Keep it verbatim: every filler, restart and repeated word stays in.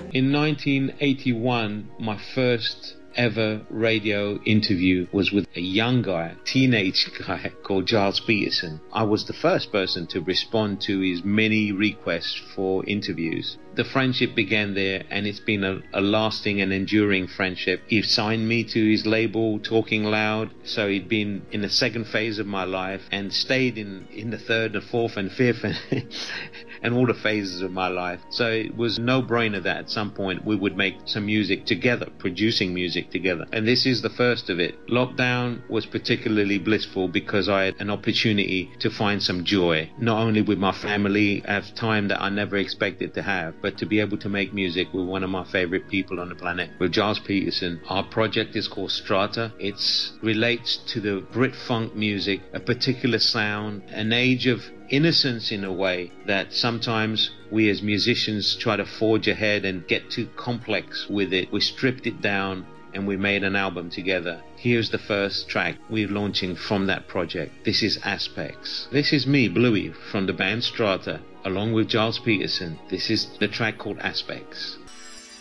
In nineteen eighty-one, my first ever radio interview was with a young guy, teenage guy called Gilles Peterson. I was the first person to respond to his many requests for interviews. The friendship began there, and it's been a, a lasting and enduring friendship. He signed me to his label, Talking Loud, so he'd been in the second phase of my life and stayed in, in the third and fourth and fifth and, and all the phases of my life. So it was a no-brainer that at some point we would make some music together, producing music together. And this is the first of it. Lockdown was particularly blissful because I had an opportunity to find some joy, not only with my family at a time that I never expected to have, but to be able to make music with one of my favorite people on the planet, with Gilles Peterson. Our project is called Strata. It relates to the Brit funk music, a particular sound, an age of innocence in a way that sometimes we as musicians try to forge ahead and get too complex with it. We stripped it down and we made an album together. Here's the first track we're launching from that project. This is Aspects. This is me, Bluey, from the band Strata, along with Gilles Peterson. This is the track called Aspects.